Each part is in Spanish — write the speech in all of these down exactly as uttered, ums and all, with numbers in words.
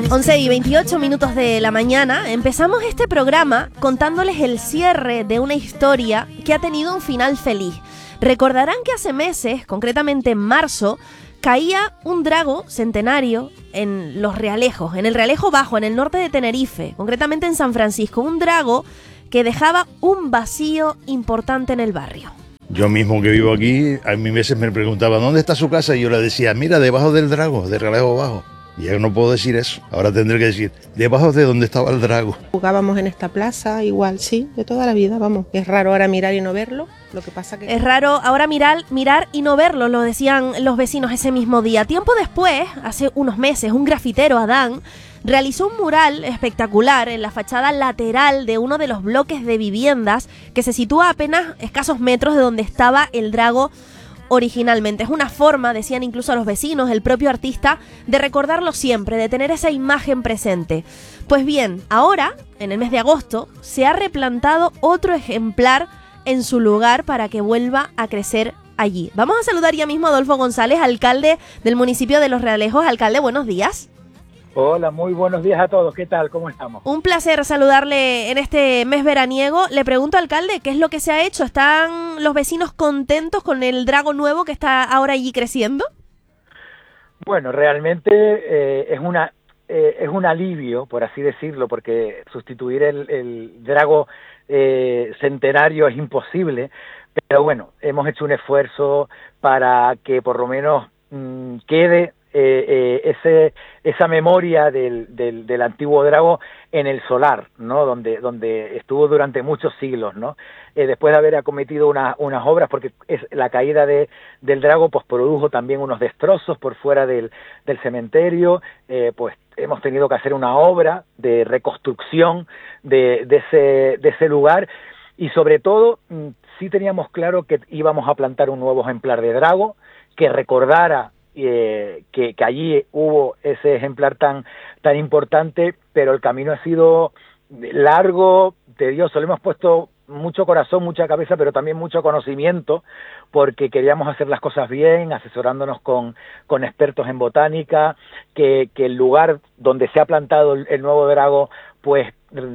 once y veintiocho minutos de la mañana, empezamos este programa contándoles el cierre de una historia que ha tenido un final feliz. Recordarán que hace meses, concretamente en marzo, caía un drago centenario en Los Realejos, en el Realejo Bajo, en el norte de Tenerife, concretamente en San Francisco. Un drago que dejaba un vacío importante en el barrio. Yo mismo que vivo aquí, a mí veces me preguntaban ¿dónde está su casa? Y yo le decía, mira, debajo del drago, del Realejo Bajo. Y ya no puedo decir eso, ahora tendré que decir, debajo de donde estaba el drago. Jugábamos en esta plaza, igual, sí, de toda la vida, vamos. Es raro ahora mirar y no verlo, lo que pasa que... Es raro ahora mirar, mirar y no verlo, lo decían los vecinos ese mismo día. Tiempo después, hace unos meses, un grafitero, Adán, realizó un mural espectacular en la fachada lateral de uno de los bloques de viviendas que se sitúa a apenas escasos metros de donde estaba el drago originalmente. Es una forma, decían incluso los vecinos, el propio artista, de recordarlo siempre, de tener esa imagen presente. Pues bien, ahora, en el mes de agosto, se ha replantado otro ejemplar en su lugar para que vuelva a crecer allí. Vamos a saludar ya mismo a Adolfo González, alcalde del municipio de Los Realejos. Alcalde, buenos días. Hola, muy buenos días a todos. ¿Qué tal? ¿Cómo estamos? Un placer saludarle en este mes veraniego. Le pregunto, alcalde, ¿qué es lo que se ha hecho? ¿Están los vecinos contentos con el drago nuevo que está ahora allí creciendo? Bueno, realmente eh, es una eh, es un alivio, por así decirlo, porque sustituir el, el drago eh, centenario es imposible, pero bueno, hemos hecho un esfuerzo para que por lo menos mmm, quede Eh, eh, ese esa memoria del, del, del antiguo drago en el solar, ¿no? Donde donde estuvo durante muchos siglos, ¿no? Eh, después de haber acometido una, unas obras, porque es la caída de del drago, pues produjo también unos destrozos por fuera del, del cementerio, eh, pues hemos tenido que hacer una obra de reconstrucción de, de ese de ese lugar y sobre todo sí teníamos claro que íbamos a plantar un nuevo ejemplar de drago que recordara Eh, que, que allí hubo ese ejemplar tan tan importante, pero el camino ha sido largo, tedioso. Le hemos puesto mucho corazón, mucha cabeza, pero también mucho conocimiento, porque queríamos hacer las cosas bien, asesorándonos con, con expertos en botánica, que, que el lugar donde se ha plantado el, el nuevo drago, pues,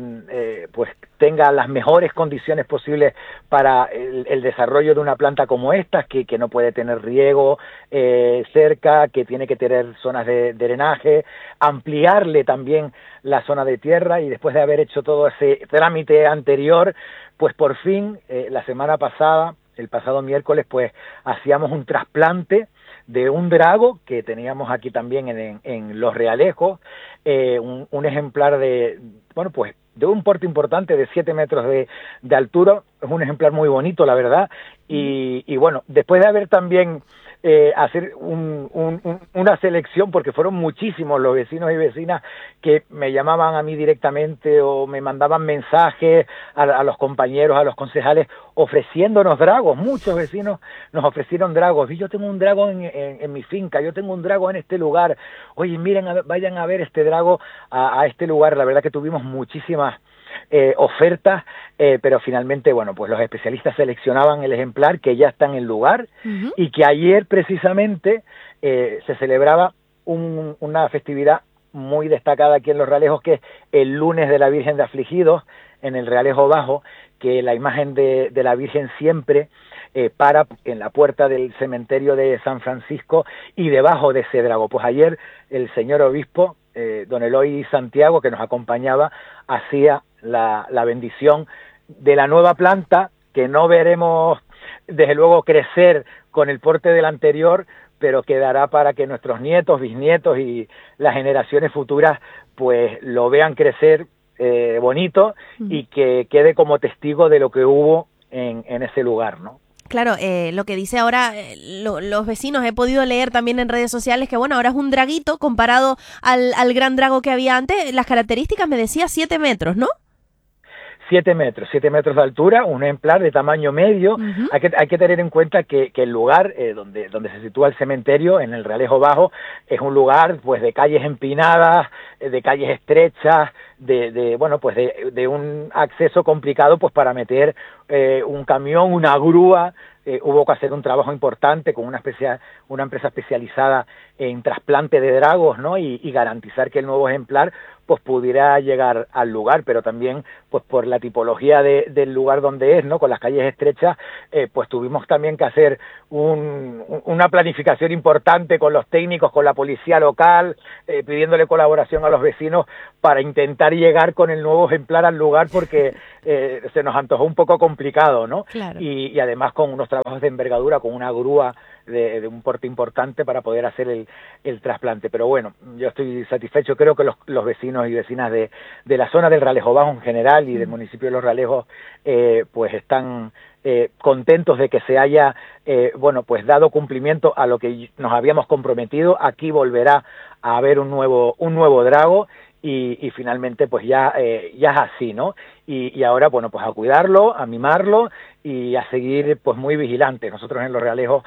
eh, pues tenga las mejores condiciones posibles para el, el desarrollo de una planta como esta, que, que no puede tener riego eh, cerca, que tiene que tener zonas de, de drenaje, ampliarle también la zona de tierra, y después de haber hecho todo ese trámite anterior, pues por fin, eh, la semana pasada, el pasado miércoles, pues hacíamos un trasplante de un drago que teníamos aquí también en, en, en Los Realejos, eh, un, un ejemplar de, bueno, pues de un porte importante, de siete metros de, de altura. Es un ejemplar muy bonito, la verdad, y, y bueno, después de haber también eh, hacer un, un, un, una selección, porque fueron muchísimos los vecinos y vecinas que me llamaban a mí directamente o me mandaban mensajes a, a los compañeros, a los concejales, ofreciéndonos dragos. Muchos vecinos nos ofrecieron dragos. Y yo tengo un drago en, en, en mi finca, yo tengo un drago en este lugar. Oye, miren, a, vayan a ver este drago a, a este lugar. La verdad que tuvimos muchísimas Eh, ofertas, eh, pero finalmente, bueno, pues los especialistas seleccionaban el ejemplar que ya está en el lugar. Uh-huh. Y que ayer precisamente eh, se celebraba un, una festividad muy destacada aquí en Los Realejos, que es el lunes de la Virgen de Afligidos en el Realejo Bajo, que la imagen de, de la Virgen siempre eh, para en la puerta del cementerio de San Francisco y debajo de ese drago. Pues ayer el señor obispo, eh, don Eloy Santiago, que nos acompañaba, hacía La, la bendición de la nueva planta, que no veremos desde luego crecer con el porte del anterior, pero quedará para que nuestros nietos, bisnietos y las generaciones futuras pues lo vean crecer eh, bonito mm. y que quede como testigo de lo que hubo en, en ese lugar, ¿no? Claro, eh, lo que dice ahora eh, lo, los vecinos, he podido leer también en redes sociales que bueno, ahora es un draguito comparado al, al gran drago que había antes. Las características me decía siete metros, ¿no? Siete metros, siete metros de altura, un ejemplar de tamaño medio. Uh-huh. Hay que hay que tener en cuenta que, que el lugar eh, donde donde se sitúa el cementerio, en el Realejo Bajo, es un lugar pues de calles empinadas, de calles estrechas, de, de bueno pues de, de un acceso complicado pues para meter eh, un camión, una grúa. Eh, hubo que hacer un trabajo importante con una especia, una empresa especializada en trasplante de dragos, ¿no? Y, y garantizar que el nuevo ejemplar pues pudiera llegar al lugar, pero también pues por la tipología de, del lugar donde es, ¿no? Con las calles estrechas, eh, pues tuvimos también que hacer un, una planificación importante con los técnicos, con la policía local, eh, pidiéndole colaboración a los vecinos para intentar llegar con el nuevo ejemplar al lugar, porque eh, se nos antojó un poco complicado, ¿no? Claro. Y, y además con unos trabajos de envergadura, con una grúa de, de un porte importante para poder hacer el, el trasplante. Pero bueno, yo estoy satisfecho, creo que los, los vecinos y vecinas de, de la zona del Ralejo Bajo en general y del municipio de Los Ralejos eh, pues están eh, contentos de que se haya eh, bueno pues dado cumplimiento a lo que nos habíamos comprometido. Aquí volverá a haber un nuevo un nuevo drago y, y finalmente pues ya eh, ya es así, ¿no? Y, y ahora bueno pues a cuidarlo, a mimarlo y a seguir pues muy vigilantes. Nosotros en Los Realejos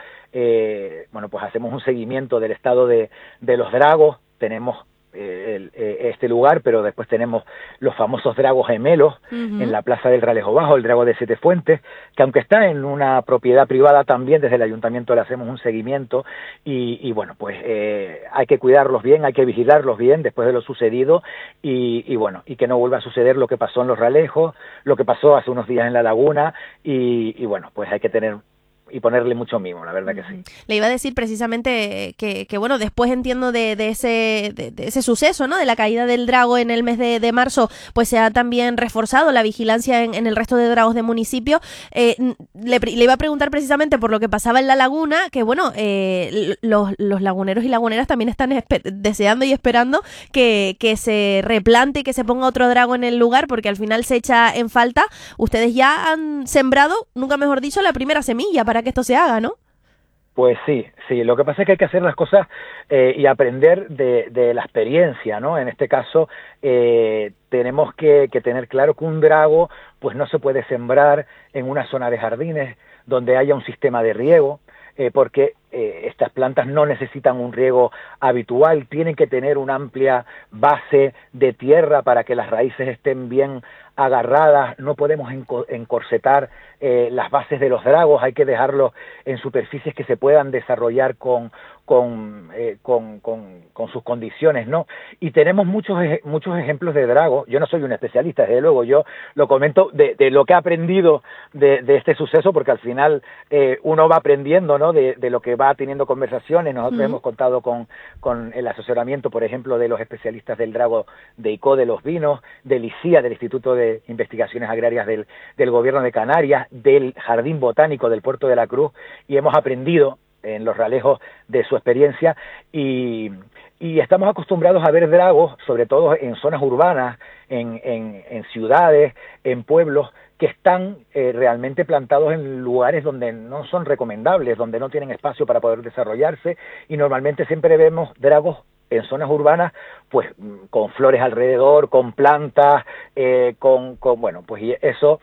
eh, bueno pues hacemos un seguimiento del estado de, de los dragos. Tenemos El, este lugar, pero después tenemos los famosos dragos gemelos uh-huh. en la plaza del Ralejo Bajo, el drago de Siete Fuentes, que aunque está en una propiedad privada, también desde el ayuntamiento le hacemos un seguimiento y, y bueno, pues eh, hay que cuidarlos bien, hay que vigilarlos bien después de lo sucedido y, y bueno, y que no vuelva a suceder lo que pasó en Los Ralejos, lo que pasó hace unos días en La Laguna y, y bueno, pues hay que tener y ponerle mucho mimo, la verdad que sí. Le iba a decir precisamente que, que bueno, después entiendo de, de ese de, de ese suceso, ¿no? De la caída del drago en el mes de, de marzo, pues se ha también reforzado la vigilancia en, en el resto de dragos de municipio. Eh, le, le iba a preguntar precisamente por lo que pasaba en La Laguna, que bueno, eh, los, los laguneros y laguneras también están deseando y esperando que, que se replante y que se ponga otro drago en el lugar, porque al final se echa en falta. Ustedes ya han sembrado, nunca mejor dicho, la primera semilla para que esto se haga, ¿no? Pues sí, sí, lo que pasa es que hay que hacer las cosas eh, y aprender de, de la experiencia, ¿no? En este caso eh, tenemos que, que tener claro que un drago pues no se puede sembrar en una zona de jardines donde haya un sistema de riego, eh, porque eh, estas plantas no necesitan un riego habitual, tienen que tener una amplia base de tierra para que las raíces estén bien agarradas, no podemos encorsetar eh, las bases de los dragos, hay que dejarlos en superficies que se puedan desarrollar con, con, eh, con, con, con sus condiciones, ¿no? Y tenemos muchos muchos ejemplos de dragos. Yo no soy un especialista, desde luego, yo lo comento de, de lo que he aprendido de, de este suceso, porque al final eh, uno va aprendiendo, ¿no? De, de lo que va teniendo conversaciones. Nosotros uh-huh. hemos contado con, con el asesoramiento, por ejemplo, de los especialistas del drago de I C O de los Vinos, del I C I A, del Instituto de Investigaciones Agrarias del, del Gobierno de Canarias, del Jardín Botánico del Puerto de la Cruz, y hemos aprendido en Los Ralejos de su experiencia y, y estamos acostumbrados a ver dragos, sobre todo en zonas urbanas, en, en, en ciudades, en pueblos, que están eh, realmente plantados en lugares donde no son recomendables, donde no tienen espacio para poder desarrollarse, y normalmente siempre vemos dragos en zonas urbanas, pues con flores alrededor, con plantas, eh, con, con, bueno, pues y eso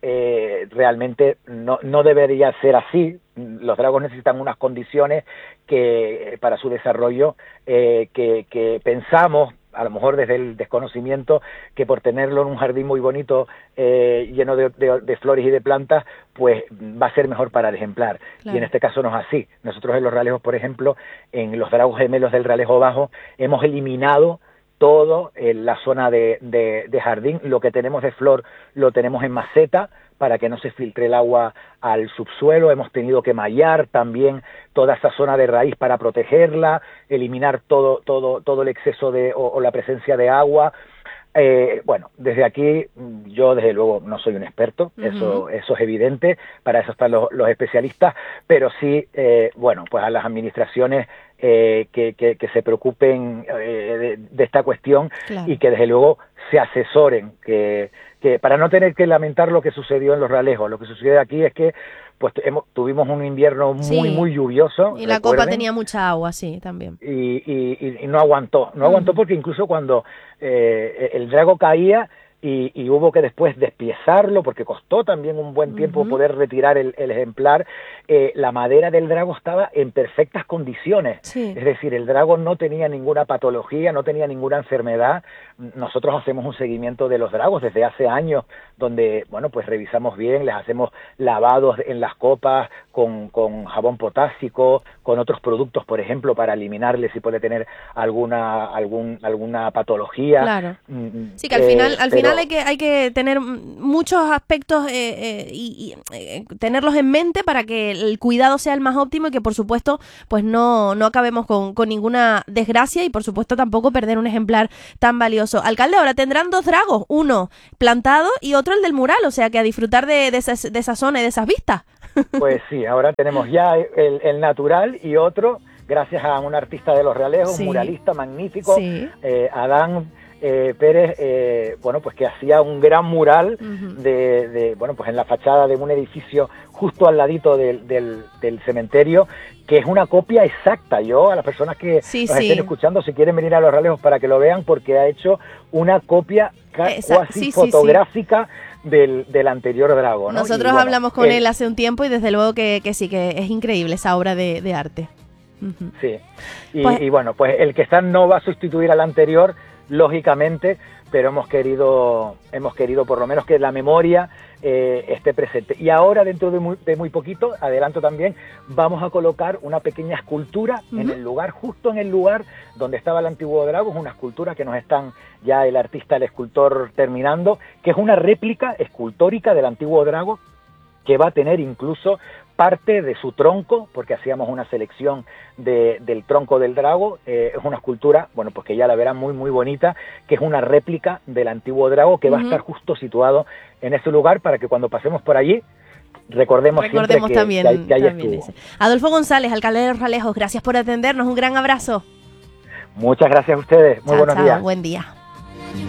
eh, realmente no, no debería ser así. Los dragos necesitan unas condiciones que para su desarrollo eh, que, que pensamos, a lo mejor desde el desconocimiento, que por tenerlo en un jardín muy bonito, eh, lleno de, de, de flores y de plantas, pues va a ser mejor para el ejemplar. Claro. Y en este caso no es así. Nosotros en Los Ralejos, por ejemplo, en los dragos gemelos del Ralejo Bajo, hemos eliminado todo en la zona de, de, de jardín. Lo que tenemos de flor lo tenemos en maceta, para que no se filtre el agua al subsuelo. Hemos tenido que mallar también toda esa zona de raíz para protegerla, eliminar todo todo todo el exceso de o, o la presencia de agua. Eh, bueno, desde aquí yo desde luego no soy un experto, uh-huh. eso eso es evidente, para eso están los, los especialistas, pero sí, eh, bueno, pues a las administraciones eh, que, que, que se preocupen eh, de, de esta cuestión, claro. Y que desde luego se asesoren, que, que para no tener que lamentar lo que sucedió en Los Ralejos. Lo que sucede aquí es que pues hemos, tuvimos un invierno muy, sí. muy lluvioso. Y la copa tenía mucha agua, sí, también. Y, y, y no aguantó, no aguantó uh-huh. porque incluso cuando eh, el drago caía, y, y hubo que después despiezarlo porque costó también un buen tiempo uh-huh. poder retirar el, el ejemplar. Eh, la madera del drago estaba en perfectas condiciones, sí. es decir, el drago no tenía ninguna patología, no tenía ninguna enfermedad. Nosotros hacemos un seguimiento de los dragos desde hace años, donde, bueno, pues revisamos bien, les hacemos lavados en las copas con, con jabón potásico, con otros productos, por ejemplo, para eliminarle si puede tener alguna algún alguna patología. Claro. Sí, que al final, eh, al pero... final hay que hay que tener muchos aspectos eh, eh, y, y eh, tenerlos en mente para que el cuidado sea el más óptimo y que, por supuesto, pues no, no acabemos con, con ninguna desgracia y, por supuesto, tampoco perder un ejemplar tan valioso. Alcalde, ahora tendrán dos dragos, uno plantado y otro el del mural, o sea que a disfrutar de, de, esa, de esa zona y de esas vistas. Pues sí, ahora tenemos ya el, el natural y otro, gracias a un artista de Los Realejos, sí. un muralista magnífico, sí. eh, Adán eh, Pérez, eh, bueno, pues que hacía un gran mural uh-huh. de, de, bueno, pues en la fachada de un edificio justo al ladito del, del, del cementerio, que es una copia exacta. Yo, a las personas que sí, nos sí. estén escuchando, si quieren venir a Los Realejos para que lo vean, porque ha hecho una copia ca- cuasi sí, fotográfica sí, sí. Del, del anterior drago, ¿no? Nosotros y, bueno, hablamos con él, él hace un tiempo y desde luego que, que sí, que es increíble esa obra de, de arte. Uh-huh. Sí, y, pues, y bueno, pues el que está no va a sustituir al anterior, lógicamente, pero hemos querido, hemos querido por lo menos que la memoria eh, esté presente. Y ahora, dentro de muy, de muy poquito, adelanto también, vamos a colocar una pequeña escultura uh-huh. en el lugar, justo en el lugar donde estaba el antiguo drago, es una escultura que nos están ya el artista, el escultor terminando, que es una réplica escultórica del antiguo drago, que va a tener incluso parte de su tronco, porque hacíamos una selección de, del tronco del drago. Eh, es una escultura, bueno, pues que ya la verán muy, muy bonita, que es una réplica del antiguo drago, que uh-huh. va a estar justo situado en ese lugar para que cuando pasemos por allí, recordemos, recordemos siempre que, también, que, ahí, que ahí también estuvo. Ese. Adolfo González, alcalde de Los Realejos, gracias por atendernos, un gran abrazo. Muchas gracias a ustedes, muy chao, buenos chao, días. Buen día.